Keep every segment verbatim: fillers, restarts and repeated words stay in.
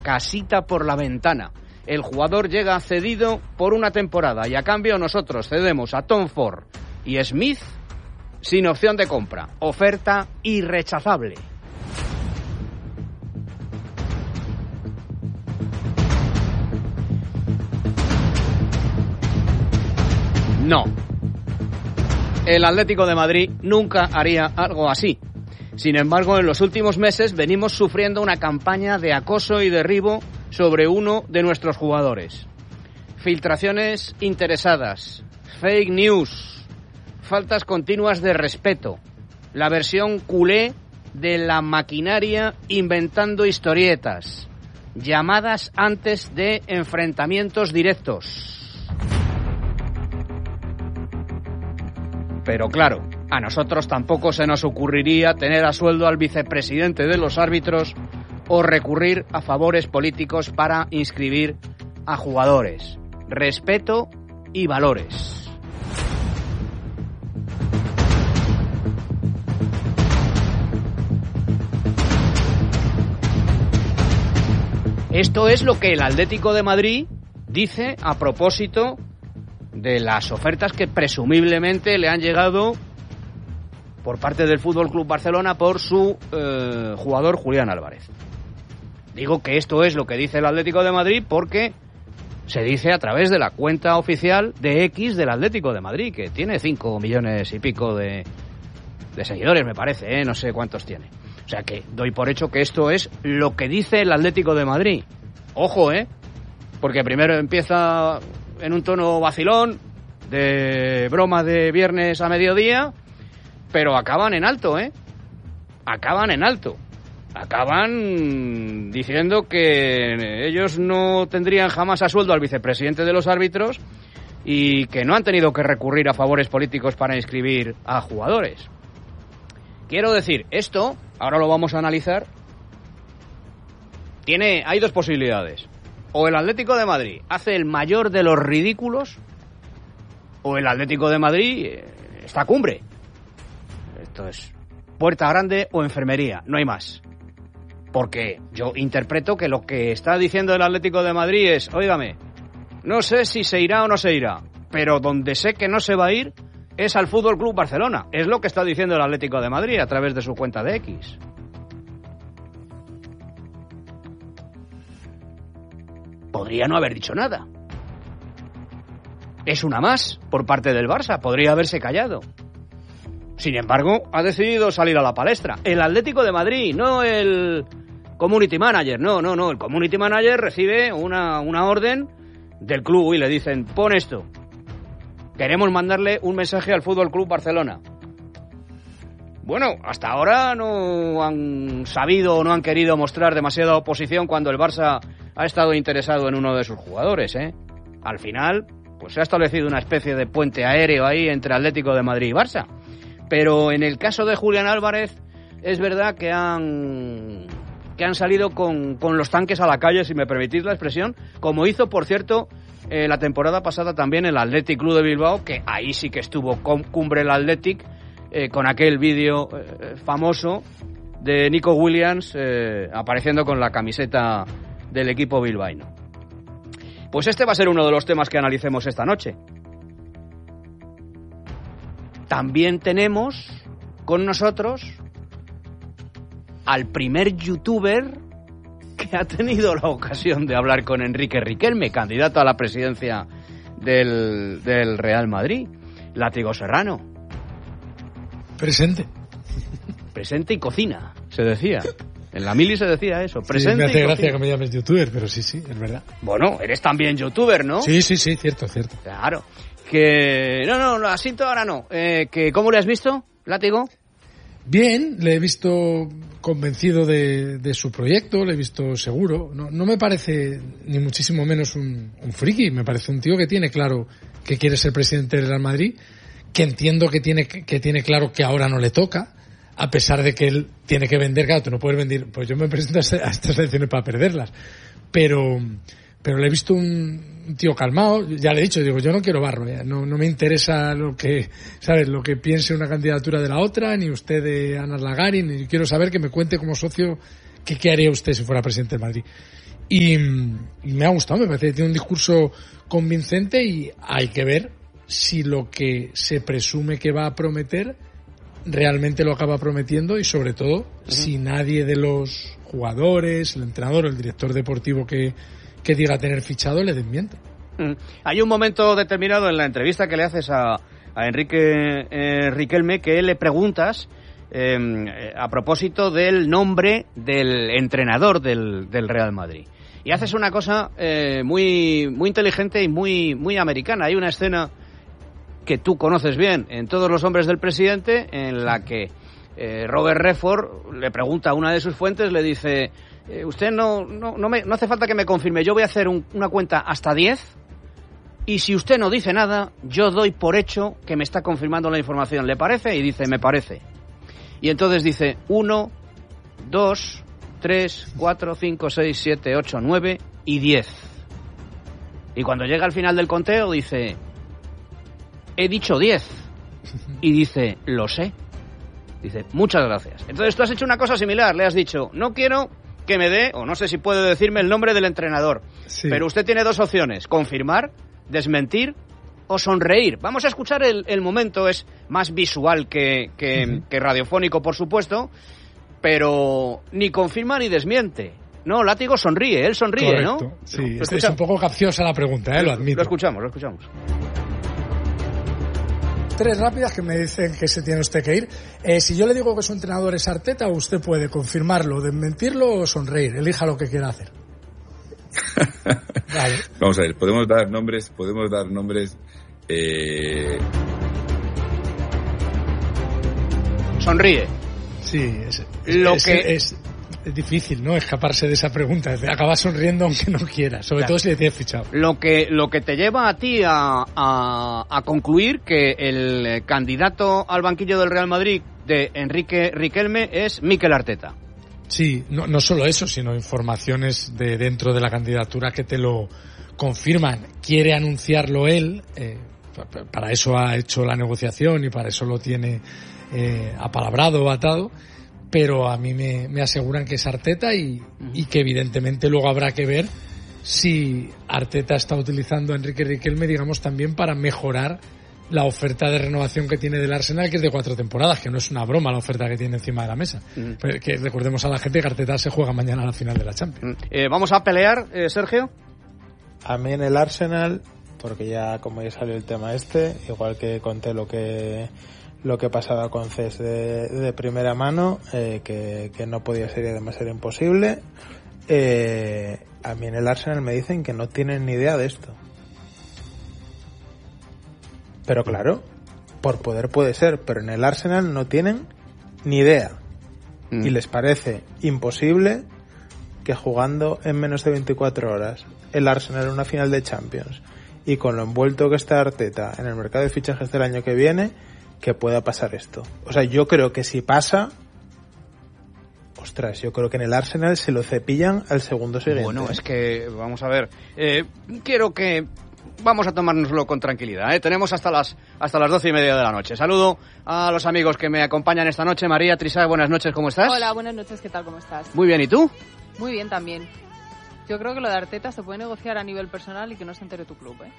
casita por la ventana. El jugador llega cedido por una temporada y a cambio nosotros cedemos a Tom Ford y Smith sin opción de compra. Oferta irrechazable. No. El Atlético de Madrid nunca haría algo así. Sin embargo, en los últimos meses venimos sufriendo una campaña de acoso y derribo sobre uno de nuestros jugadores. Filtraciones interesadas, fake news, faltas continuas de respeto, la versión culé de la maquinaria inventando historietas, llamadas antes de enfrentamientos directos. Pero claro, a nosotros tampoco se nos ocurriría tener a sueldo al vicepresidente de los árbitros o recurrir a favores políticos para inscribir a jugadores. Respeto y valores. Esto es lo que el Atlético de Madrid dice a propósito de las ofertas que presumiblemente le han llegado por parte del F C Barcelona por su eh, jugador Julián Álvarez. Digo que esto es lo que dice el Atlético de Madrid porque se dice a través de la cuenta oficial de X del Atlético de Madrid, que tiene cinco millones y pico de, de seguidores, me parece, ¿eh? No sé cuántos tiene. O sea que doy por hecho que esto es lo que dice el Atlético de Madrid. Ojo, ¿eh? Porque primero empieza en un tono vacilón, de broma de viernes a mediodía, pero acaban en alto, ¿eh? Acaban en alto. Acaban diciendo que ellos no tendrían jamás a sueldo al vicepresidente de los árbitros y que no han tenido que recurrir a favores políticos para inscribir a jugadores. Quiero decir, esto, ahora lo vamos a analizar, tiene, hay dos posibilidades. O el Atlético de Madrid hace el mayor de los ridículos, o el Atlético de Madrid eh, está cumbre. Esto es puerta grande o enfermería, no hay más. Porque yo interpreto que lo que está diciendo el Atlético de Madrid es, óigame, no sé si se irá o no se irá, pero donde sé que no se va a ir es al F C Barcelona. Es lo que está diciendo el Atlético de Madrid a través de su cuenta de X. Podría no haber dicho nada. Es una más por parte del Barça, podría haberse callado. Sin embargo, ha decidido salir a la palestra. El Atlético de Madrid, no el community manager, no, no, no. El community manager recibe una, una orden del club y le dicen, pon esto. Queremos mandarle un mensaje al F C Barcelona. Bueno, hasta ahora no han sabido o no han querido mostrar demasiada oposición cuando el Barça ha estado interesado en uno de sus jugadores, ¿eh? Al final, pues se ha establecido una especie de puente aéreo ahí entre Atlético de Madrid y Barça. Pero en el caso de Julián Álvarez, es verdad que han, que han salido con, con los tanques a la calle, si me permitís la expresión, como hizo, por cierto, eh, la temporada pasada también el Athletic Club de Bilbao, que ahí sí que estuvo con cumbre el Athletic, eh, con aquel vídeo eh, famoso de Nico Williams eh, apareciendo con la camiseta del equipo bilbaíno. Pues este va a ser uno de los temas que analicemos esta noche. También tenemos con nosotros al primer youtuber que ha tenido la ocasión de hablar con Enrique Riquelme, candidato a la presidencia del, del Real Madrid, Látigo Serrano. Presente. Presente y cocina, se decía. En la mili se decía eso. Presente. Sí, me hace y gracia cocina. que me llames youtuber, pero sí, sí, es verdad. Bueno, eres también youtuber, ¿no? Sí, sí, sí, cierto, cierto. Claro. Que... No, no, lo asiento ahora no. Eh, que ¿Cómo le has visto, Látigo? Bien, le he visto convencido de, de su proyecto, le he visto seguro. No, no me parece ni muchísimo menos un, un friki, me parece un tío que tiene claro que quiere ser presidente del Real Madrid, que entiendo que tiene, que tiene claro que ahora no le toca, a pesar de que él tiene que vender, claro, tú no puedes vender, pues yo me presento a estas elecciones para perderlas, pero pero le he visto un, un tío calmado, ya le he dicho, digo, yo no quiero barro, ya, no, no me interesa lo que, ¿sabes?, lo que piense una candidatura de la otra, ni usted de Ana Lagari, ni quiero saber que me cuente como socio que qué haría usted si fuera presidente del Madrid. Y, y me ha gustado, me parece que tiene un discurso convincente y hay que ver si lo que se presume que va a prometer realmente lo acaba prometiendo y sobre todo uh-huh. si nadie de los jugadores, el entrenador, el director deportivo que, que diga tener fichado le desmiente. Uh-huh. Hay un momento determinado en la entrevista que le haces a, a Enrique eh, Riquelme que le preguntas eh, a propósito del nombre del entrenador del, del Real Madrid. Y haces una cosa eh, muy muy inteligente y muy muy americana. Hay una escena que tú conoces bien en Todos los hombres del presidente, en la que eh, Robert Redford le pregunta a una de sus fuentes, le dice, eh, usted no no no, me, no hace falta que me confirme, yo voy a hacer un, una cuenta hasta diez y si usted no dice nada, yo doy por hecho que me está confirmando la información. ¿Le parece? Y dice, me parece. Y entonces dice, uno, dos, tres, cuatro, cinco, seis, siete, ocho, nueve y diez. Y cuando llega al final del conteo dice, he dicho diez. Y dice, lo sé. Dice, muchas gracias. Entonces tú has hecho una cosa similar, le has dicho, no quiero que me dé, o no sé si puede decirme el nombre del entrenador, sí. Pero usted tiene dos opciones, confirmar, desmentir o sonreír. Vamos a escuchar el, el momento, es más visual que, que, uh-huh. que radiofónico, por supuesto, pero ni confirma ni desmiente. No, Látigo sonríe, él sonríe, correcto. ¿No? Sí, es, es un poco capciosa la pregunta, ¿eh? Lo admito. Lo escuchamos, lo escuchamos. Tres rápidas que me dicen que se tiene usted que ir. Eh, si yo le digo que su entrenador es Arteta, usted puede confirmarlo, desmentirlo o sonreír. Elija lo que quiera hacer. Vale. Vamos a ver, podemos dar nombres, podemos dar nombres. Eh... Sonríe. Sí, es, es, lo es, que es, es difícil, ¿no? Escaparse de esa pregunta. Acaba sonriendo aunque no quiera, sobre claro. todo si le tienes fichado. Lo que lo que te lleva a ti a, a, a concluir que el candidato al banquillo del Real Madrid de Enrique Riquelme es Mikel Arteta. Sí, no, no solo eso, sino informaciones de dentro de la candidatura que te lo confirman. Quiere anunciarlo él, eh, para eso ha hecho la negociación y para eso lo tiene eh, apalabrado o atado. Pero a mí me, me aseguran que es Arteta y, uh-huh. y que evidentemente luego habrá que ver si Arteta está utilizando a Enrique Riquelme, digamos, también para mejorar la oferta de renovación que tiene del Arsenal, que es de cuatro temporadas, que no es una broma la oferta que tiene encima de la mesa. Uh-huh. Pero que recordemos a la gente que Arteta se juega mañana a la final de la Champions. Uh-huh. Eh, ¿Vamos a pelear, eh, Sergio? A mí en el Arsenal, porque ya como ya salió el tema este, igual que conté lo que... lo que pasaba con Cés de, de primera mano, eh, que, que no podía ser y además era imposible. Eh, a mí en el Arsenal me dicen que no tienen ni idea de esto. Pero claro, por poder puede ser, pero en el Arsenal no tienen ni idea. Mm. Y les parece imposible que jugando en menos de veinticuatro horas el Arsenal en una final de Champions y con lo envuelto que está Arteta en el mercado de fichajes del año que viene, que pueda pasar esto. O sea, yo creo que si pasa, ostras, yo creo que en el Arsenal se lo cepillan al segundo siguiente. Bueno, es que, vamos a ver, eh, quiero que vamos a tomárnoslo con tranquilidad, ¿eh? Tenemos hasta las hasta las doce y media de la noche. Saludo a los amigos que me acompañan esta noche. María Trisá, buenas noches, ¿cómo estás? Hola, buenas noches, ¿qué tal, cómo estás? Muy bien, ¿y tú? Muy bien también. Yo creo que lo de Arteta se puede negociar a nivel personal y que no se entere tu club, ¿eh?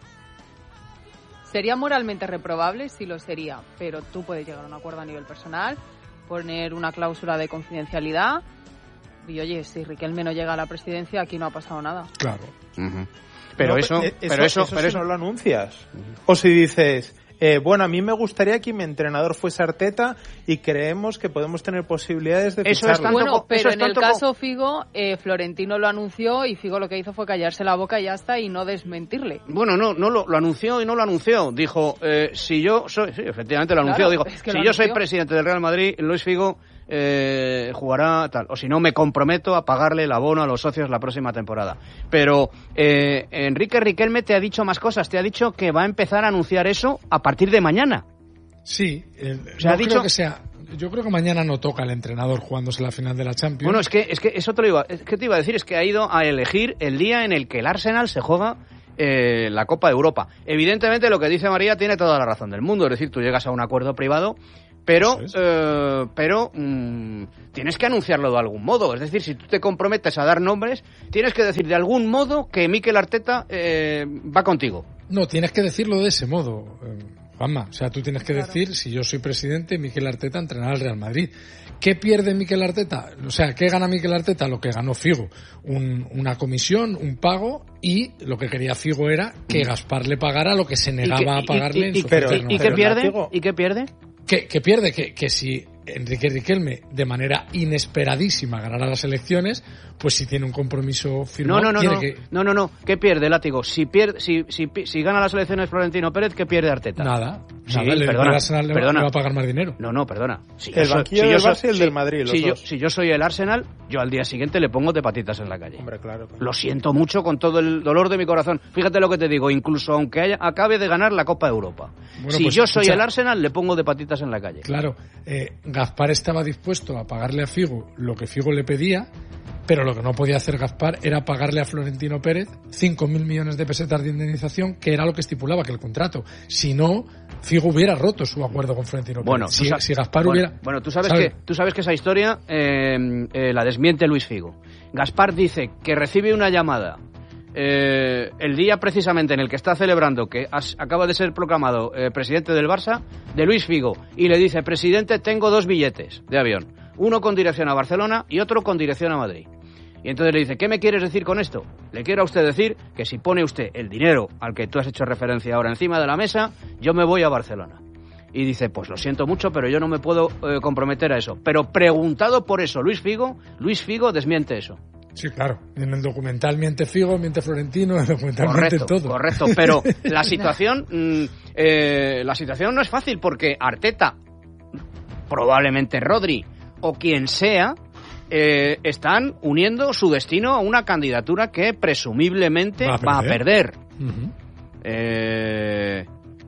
Sería moralmente reprobable, sí lo sería, pero tú puedes llegar a un acuerdo a nivel personal, poner una cláusula de confidencialidad y, oye, si Riquelme no llega a la presidencia, aquí no ha pasado nada. Claro. Uh-huh. Pero, no, eso, eso, pero eso, eso, pero si eso no lo anuncias. Uh-huh. O si dices, eh, bueno, a mí me gustaría que mi entrenador fuese Arteta y creemos que podemos tener posibilidades de eso ficharlo. Es tanto, bueno, pero eso es en el tanto caso Figo, eh, Florentino lo anunció y Figo lo que hizo fue callarse la boca y ya está, y no desmentirle. Bueno, no, no lo, lo anunció y no lo anunció. Dijo, eh, si yo soy, sí, efectivamente lo anunció. Claro, Dijo, es que si lo yo anunció. soy presidente del Real Madrid, Luis Figo eh, jugará tal, o si no me comprometo a pagarle el abono a los socios la próxima temporada. Pero eh, Enrique Riquelme te ha dicho más cosas, te ha dicho que va a empezar a anunciar eso a partir de mañana. Sí, el, o sea, no ha dicho creo que sea. Yo creo que mañana no toca el entrenador jugándose la final de la Champions. Bueno, es que es que eso te lo iba, es que te iba a decir, es que ha ido a elegir el día en el que el Arsenal se juega eh, la Copa de Europa. Evidentemente lo que dice María tiene toda la razón del mundo, es decir, tú llegas a un acuerdo privado, Pero, es. eh, pero mmm, tienes que anunciarlo de algún modo. Es decir, si tú te comprometes a dar nombres, tienes que decir de algún modo que Mikel Arteta eh, va contigo. No, tienes que decirlo de ese modo, eh, Juanma. O sea, tú tienes que Claro. decir, si yo soy presidente, Mikel Arteta entrenará al Real Madrid. ¿Qué pierde Mikel Arteta? O sea, ¿qué gana Mikel Arteta? Lo que ganó Figo. Un, una comisión, un pago, y lo que quería Figo era que Gaspar le pagara lo que se negaba ¿Y qué- a pagarle y- y- en y- su pero- oferta ¿Y renovación. qué Pero pierde? Látigo- ¿Y qué pierde? ¿Qué, qué pierde? Que, que si Enrique Riquelme de manera inesperadísima ganara las elecciones, pues si tiene un compromiso No, firmado, no, no, tiene no, que... no, no, no. ¿Qué pierde, Látigo? Si pierde, si, si, si gana las elecciones Florentino Pérez, ¿qué pierde Arteta? Nada. Sí, nada, le- perdona, el Arsenal le va- perdona. le va a pagar más dinero. No, no, perdona. Si El yo soy- banquillo si yo del soy- Barça y el si- del Madrid, los si yo, dos. si yo soy el Arsenal, yo al día siguiente le pongo de patitas en la calle. Hombre, claro. coño. Lo siento mucho con todo el dolor de mi corazón. Fíjate lo que te digo, incluso aunque haya, acabe de ganar la Copa de Europa. Bueno, si pues, yo soy escucha. el Arsenal, le pongo de patitas en la calle. Claro, eh, Gaspar estaba dispuesto a pagarle a Figo lo que Figo le pedía, pero lo que no podía hacer Gaspar era pagarle a Florentino Pérez cinco mil millones de pesetas de indemnización, que era lo que estipulaba que el contrato. Si no, Figo hubiera roto su acuerdo con Florentino Bueno, Pérez. tú Si, sa- si Gaspar bueno, hubiera... bueno, tú sabes ¿sabe? que tú sabes que esa historia eh, eh, la desmiente Luis Figo. Gaspar dice que recibe una llamada eh, el día precisamente en el que está celebrando que as- acaba de ser proclamado eh, presidente del Barça, de Luis Figo, y le dice: presidente, tengo dos billetes de avión, uno con dirección a Barcelona y otro con dirección a Madrid. Y entonces le dice: ¿qué me quieres decir con esto? Le quiero a usted decir que si pone usted el dinero al que tú has hecho referencia ahora encima de la mesa, yo me voy a Barcelona. Y dice: pues lo siento mucho, pero yo no me puedo eh, comprometer a eso. Pero preguntado por eso Luis Figo, Luis Figo desmiente eso. Sí, claro. En el documental miente Figo, miente Florentino, en el documental Correcto, miente todo. correcto. Pero la situación, mm, eh, la situación no es fácil porque Arteta, probablemente Rodri o quien sea, eh, están uniendo su destino a una candidatura que presumiblemente Va a va a perder. Ujú. Eh,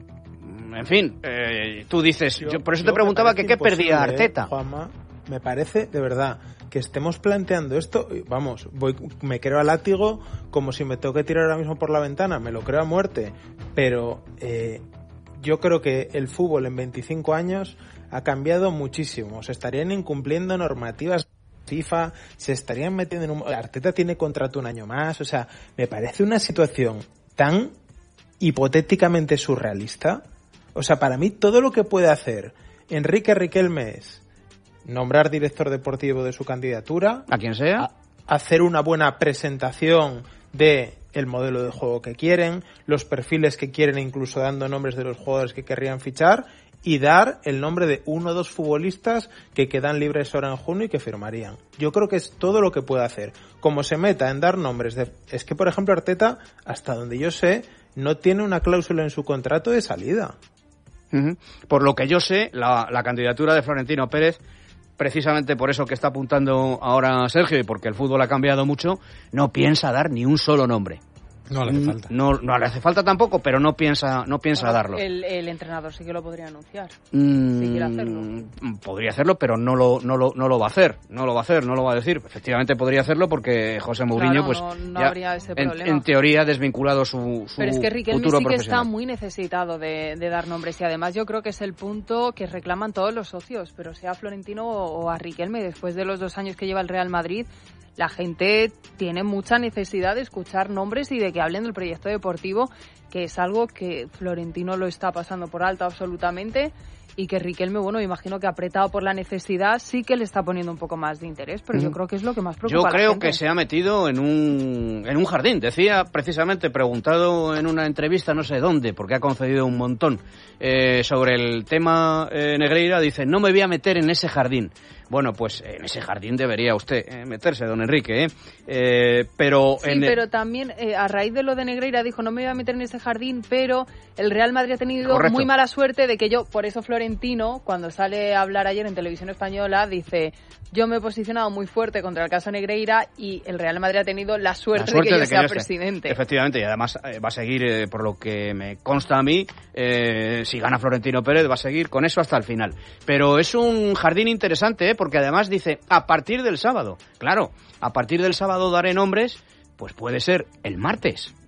en fin, eh, tú dices, yo, por eso yo te preguntaba me que parece qué perdía imposible, Arteta. ¿eh, Juanma? Me parece, de verdad, que estemos planteando esto, vamos, voy, me creo a látigo como si me tengo que tirar ahora mismo por la ventana, me lo creo a muerte, pero eh, yo creo que el fútbol en veinticinco años ha cambiado muchísimo, se estarían incumpliendo normativas FIFA, se estarían metiendo en un... Arteta tiene contrato un año más, o sea, me parece una situación tan hipotéticamente surrealista. O sea, para mí todo lo que puede hacer Enrique Riquelme es nombrar director deportivo de su candidatura, A quien sea. a- hacer una buena presentación de el modelo de juego que quieren, los perfiles que quieren, incluso dando nombres de los jugadores que querrían fichar, y dar el nombre de uno o dos futbolistas que quedan libres ahora en junio y que firmarían. Yo creo que es todo lo que puede hacer. Como se meta en dar nombres de... Es que, por ejemplo, Arteta, hasta donde yo sé, no tiene una cláusula en su contrato de salida. Ujú. Por lo que yo sé, la, la candidatura de Florentino Pérez, precisamente por eso que está apuntando ahora Sergio y porque el fútbol ha cambiado mucho, no piensa dar ni un solo nombre. No le hace falta. No, no le hace falta tampoco, pero no piensa, no piensa Bueno, darlo. El, el entrenador sí que lo podría anunciar. Mm, si quiere hacerlo. Podría hacerlo, pero no lo, no lo, no lo va a hacer. No lo va a hacer, no lo va a decir. Efectivamente podría hacerlo porque José Mourinho, Claro, pues, no- no ya habría ese en, problema. en teoría ha desvinculado su, su Pero es que Riquelme futuro sí que está profesional. muy necesitado de, de dar nombres y además yo creo que es el punto que reclaman todos los socios, pero sea Florentino o, o a Riquelme, después de los dos años que lleva el Real Madrid, la gente tiene mucha necesidad de escuchar nombres y de que hablen del proyecto deportivo, que es algo que Florentino lo está pasando por alto absolutamente y que Riquelme, bueno, imagino que apretado por la necesidad sí que le está poniendo un poco más de interés, pero yo Mm. creo que es lo que más preocupa Yo a la creo gente. que se ha metido en un, en un jardín. Decía precisamente, preguntado en una entrevista, no sé dónde, porque ha concedido un montón, eh, sobre el tema eh, Negreira, dice: no me voy a meter en ese jardín. Bueno, pues en ese jardín debería usted eh, meterse, don Enrique, ¿eh? Eh, pero Sí, en pero también eh, a raíz de lo de Negreira dijo: no me voy a meter en ese jardín, pero el Real Madrid ha tenido Correcto. muy mala suerte de que yo, por eso Florentino, cuando sale a hablar ayer en Televisión Española, dice: yo me he posicionado muy fuerte contra el caso Negreira y el Real Madrid ha tenido la suerte, La suerte de que yo de que sea yo esté. presidente. Efectivamente, y además eh, va a seguir, eh, por lo que me consta a mí, eh, si gana Florentino Pérez, va a seguir con eso hasta el final. Pero es un jardín interesante, ¿eh? Porque además dice, a partir del sábado, claro, a partir del sábado daré nombres, pues puede ser el martes,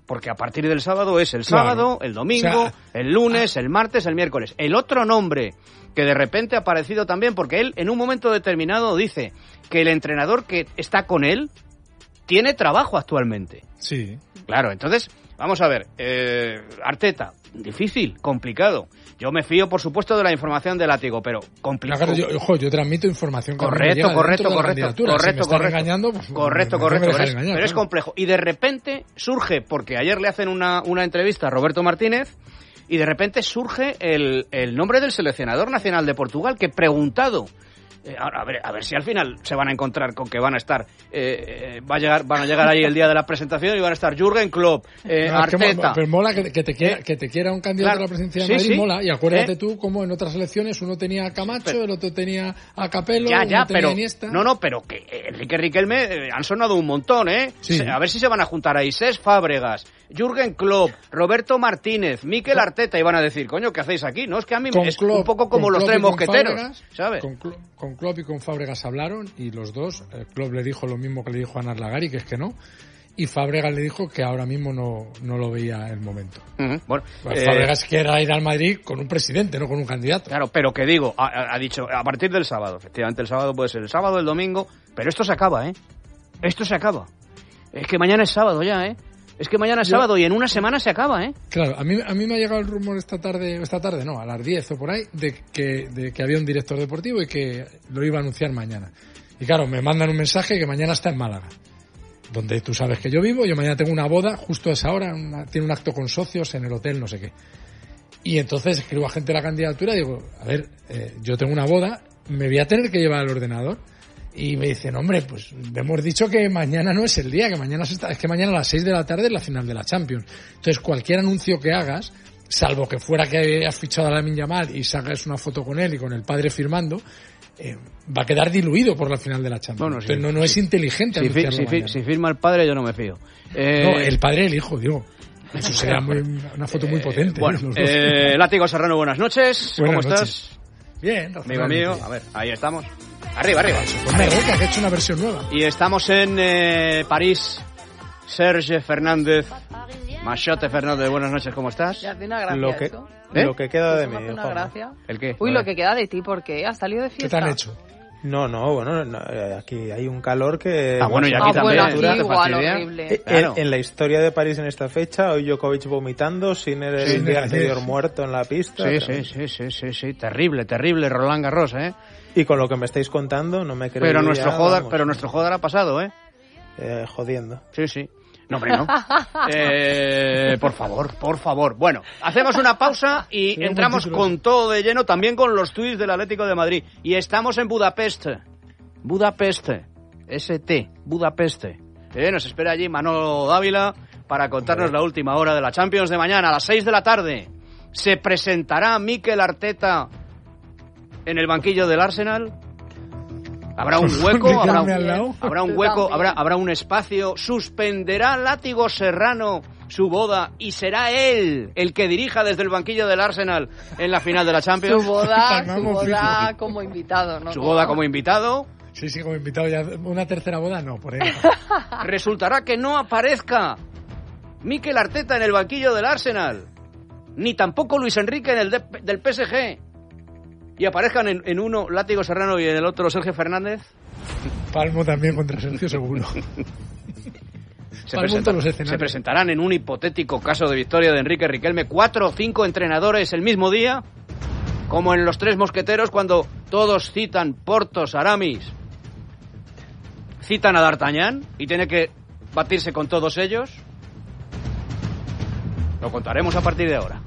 porque a partir del sábado es el sábado, claro. el domingo, o sea, el lunes, el martes, el miércoles. El otro nombre que de repente ha aparecido también, porque él en un momento determinado dice que el entrenador que está con él tiene trabajo actualmente. Sí. Claro, entonces, vamos a ver, eh, Arteta, difícil, complicado. Yo me fío, por supuesto, de la información de Látigo, pero complicado. Claro, yo, ojo, yo transmito información que correcto, llega correcto, de correcto, correcto, correcto, si me están correcto, engañando, pues, correcto, no correcto, me pero, es, engañar, pero es claro. complejo. Y de repente surge, porque ayer le hacen una, una entrevista a Roberto Martínez, y de repente surge el, el nombre del seleccionador nacional de Portugal, que preguntado, eh, ahora, a ver, a ver si al final se van a encontrar con que van a estar, eh, eh, va a llegar, van a llegar ahí el día de la presentación y van a estar Jürgen Klopp, eh, No, es que Arteta. mo- pero mola que, que te quiera, Eh, que te quiera un candidato claro, a la presidencia de sí, Madrid, sí. mola. Y acuérdate Eh. tú como en otras elecciones uno tenía a Camacho, Pero- el otro tenía a Capello, Ya, ya, uno tenía pero a Iniesta. no, no, pero que eh, Enrique Riquelme eh, han sonado un montón, ¿eh? Sí. Se- A ver si se van a juntar ahí Cesc Fábregas, Jürgen Klopp, Roberto Martínez, Mikel Arteta y van a decir, coño, ¿qué hacéis aquí? No, es que a mí Con es Klopp- un poco como con los Klopp tres y con mosqueteros, Fábregas, ¿sabes? Con, Klo- con Klopp y con Fábregas hablaron y los dos, eh, Klopp le dijo lo mismo que le dijo a Anar Lagari, que es que no, y Fábregas le dijo que ahora mismo no, no lo veía el momento. Ujú, bueno, Pues eh, Fábregas quiere ir al Madrid con un presidente, no con un candidato. claro, pero que digo, ha, ha- ha dicho, a partir del sábado, efectivamente el sábado puede ser el sábado, el domingo, pero esto se acaba, ¿eh? Esto se acaba. Es que mañana es sábado ya, ¿eh? Es que mañana es Yo- sábado y en una semana se acaba, ¿eh? Claro, a mí, a mí me ha llegado el rumor esta tarde, esta tarde no, a las diez o por ahí, de que, de que había un director deportivo y que lo iba a anunciar mañana. Y claro, me mandan un mensaje que mañana está en Málaga, donde tú sabes que yo vivo, yo mañana tengo una boda justo a esa hora, una- tiene un acto con socios en el hotel, no sé qué. Y entonces escribo a gente de la candidatura y digo, a ver, eh, yo tengo una boda, me voy a tener que llevar el ordenador. Y me dicen, hombre, pues hemos dicho que mañana no es el día, que mañana se está, es que mañana a las seis de la tarde es la final de la Champions. Entonces, cualquier anuncio que hagas, salvo que fuera que has fichado a Lamine Yamal y sacas una foto con él y con el padre firmando, eh, va a quedar diluido por la final de la Champions. Bueno, Entonces, sí. no, no es inteligente Si, fi- anunciarlo si fi- mañana. si firma el padre yo no me fío. Eh, No, el padre y el hijo, digo. Eso sería muy, una foto muy potente. Bueno, los dos. eh, Látigo Serrano, buenas noches. Buenas ¿Cómo noches. estás? Bien, Amigo razonablemente mío, bien. a ver, ahí estamos. Arriba, arriba. Pues me reca, que ha hecho una versión nueva. Y estamos en eh, París. Serge Fernández. Machote Fernández, buenas noches, ¿cómo estás? ¿Te hace una gracia Lo que, eso? ¿Eh? lo que queda de ¿Eso mí. me hace una Juanma. gracia? ¿El qué? Uy, A lo ver. que queda de ti, ¿por qué? ¿Has salido de ¿Qué fiesta? te han hecho? No, no, bueno, no, eh, aquí hay un calor que... Ah, bueno, y aquí Ah, también. bueno, aquí ¿te igual, fastidia? horrible. Eh, Claro. En, en la historia de París en esta fecha, hoy Djokovic vomitando, Sinner el Sí, día sí. anterior muerto en la pista. Sí, sí, sí, sí, sí, sí, terrible, terrible, Roland Garros, ¿eh? Y con lo que me estáis contando, no me creo Pero ya, nuestro joder, vamos, pero nuestro joder ha pasado, ¿eh? eh, jodiendo. Sí, sí. No, hombre, no. Eh, por favor, por favor. Bueno, hacemos una pausa y Tiene un entramos buen título. con todo de lleno, también con los tuits del Atlético de Madrid. Y estamos en Budapest. Budapest. S T. Budapest. Eh, nos espera allí Manolo Dávila para contarnos Hombre. la última hora de la Champions de mañana, a las seis de la tarde. ¿Se presentará Mikel Arteta en el banquillo del Arsenal? ¿Habrá un hueco? Porque ¿Habrá quedarme al un, lado. ¿habrá un Yo hueco? también. ¿Habrá, ¿Habrá un espacio? ¿Suspenderá Látigo Serrano su boda y será él el que dirija desde el banquillo del Arsenal en la final de la Champions? Su boda, su Vamos, boda fijo. como invitado, ¿no? Su boda como invitado. Sí, sí, como invitado ya. Una tercera boda, no, por ahí. Resultará que no aparezca Mikel Arteta en el banquillo del Arsenal, ni tampoco Luis Enrique en el de- del P S G, y aparezcan en, en uno Látigo Serrano y en el otro Sergio Fernández. Palmo también contra Sergio, seguro. Se, Palmo en todos los escenarios. se presentarán en un hipotético caso de victoria de Enrique Riquelme cuatro o cinco entrenadores el mismo día, como en los Tres Mosqueteros, cuando todos citan Portos, Aramis, citan a D'Artagnan y tiene que batirse con todos ellos. Lo contaremos a partir de ahora.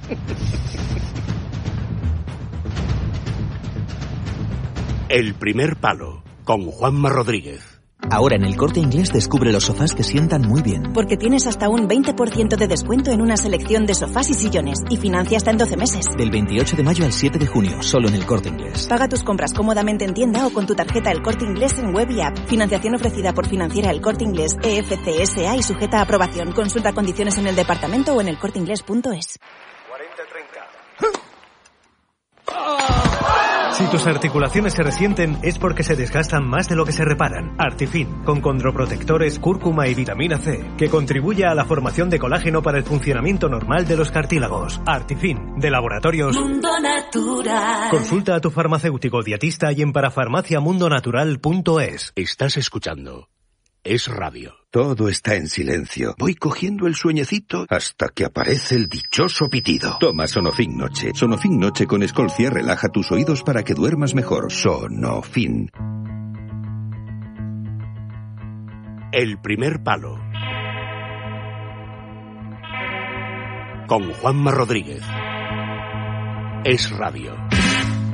El primer palo, con Juanma Rodríguez. Ahora en El Corte Inglés descubre los sofás que sientan muy bien. Porque tienes hasta un veinte por ciento de descuento en una selección de sofás y sillones y financia hasta en doce meses. Del veintiocho de mayo al siete de junio, solo en El Corte Inglés. Paga tus compras cómodamente en tienda o con tu tarjeta El Corte Inglés en web y app. Financiación ofrecida por Financiera El Corte Inglés E F C S A y sujeta a aprobación. Consulta condiciones en el departamento o en elcorteinglés punto es. cuarenta treinta. Si tus articulaciones se resienten es porque se desgastan más de lo que se reparan. Artifin, con condroprotectores, cúrcuma y vitamina C, que contribuye a la formación de colágeno para el funcionamiento normal de los cartílagos. Artifin, de Laboratorios Mundo Natural. Consulta a tu farmacéutico dietista y en parafarmaciamundonatural punto es. Estás escuchando Es Radio. Todo está en silencio. Voy cogiendo el sueñecito hasta que aparece el dichoso pitido. Toma Sonofin Noche. Sonofin Noche con Escolcia relaja tus oídos para que duermas mejor. Sonofin. El primer palo. Con Juanma Rodríguez. Es Radio.